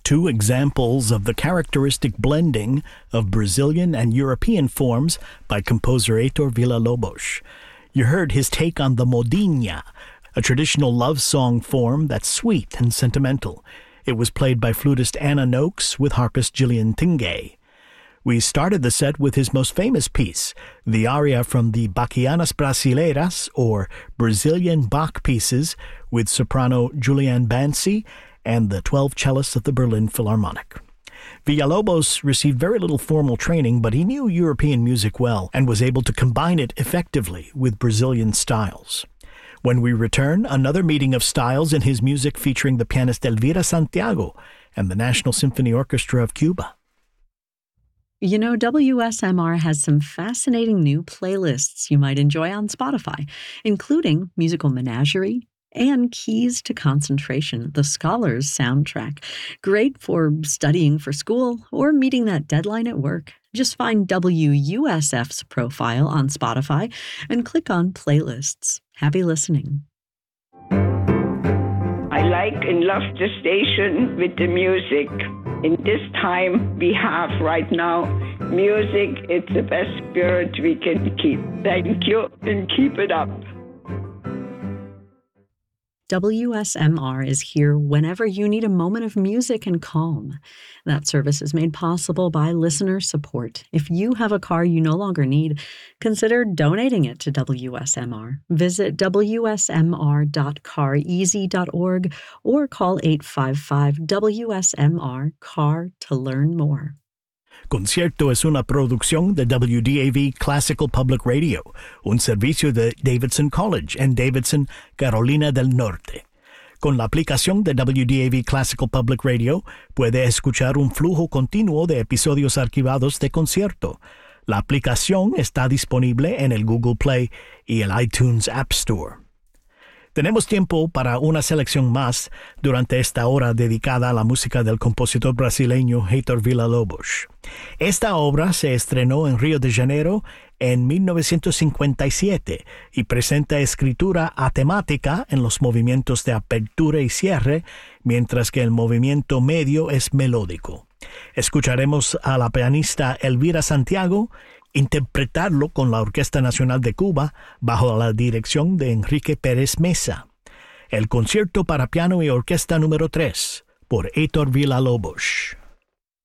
two examples of the characteristic blending of Brazilian and European forms by composer Heitor Villa-Lobos. You heard his take on the modinha, a traditional love song form that's sweet and sentimental. It was played by flutist Anna Noakes with harpist Gillian Tingay. We started the set with his most famous piece, the aria from the Bachianas Brasileiras, or Brazilian Bach pieces, with soprano Julianne Bansi and the 12 cellists of the Berlin Philharmonic. Villa-Lobos received very little formal training, but he knew European music well and was able to combine it effectively with Brazilian styles. When we return, another meeting of styles in his music featuring the pianist Elvira Santiago and the National Symphony Orchestra of Cuba. You know, WSMR has some fascinating new playlists you might enjoy on Spotify, including Musical Menagerie and Keys to Concentration, the Scholars soundtrack. Great for studying for school or meeting that deadline at work. Just find WUSF's profile on Spotify and click on Playlists. Happy listening. I like and love the station with the music. In this time we have right now, music is the best spirit we can keep. Thank you and keep it up. WSMR is here whenever you need a moment of music and calm. That service is made possible by listener support. If you have a car you no longer need, consider donating it to WSMR. Visit wsmr.careasy.org or call 855-WSMR-CAR to learn more. Concierto es una producción de WDAV Classical Public Radio, un servicio de Davidson College en Davidson, Carolina del Norte. Con la aplicación de WDAV Classical Public Radio, puede escuchar un flujo continuo de episodios archivados de concierto. La aplicación está disponible en el Google Play y el iTunes App Store. Tenemos tiempo para una selección más durante esta hora dedicada a la música del compositor brasileño Heitor Villa-Lobos. Esta obra se estrenó en Río de Janeiro en 1957 y presenta escritura atemática en los movimientos de apertura y cierre, mientras que el movimiento medio es melódico. Escucharemos a la pianista Elvira Santiago interpretarlo con la Orquesta Nacional de Cuba bajo la dirección de Enrique Pérez Mesa. El concierto para piano y orquesta número 3 por Heitor Villa-Lobos.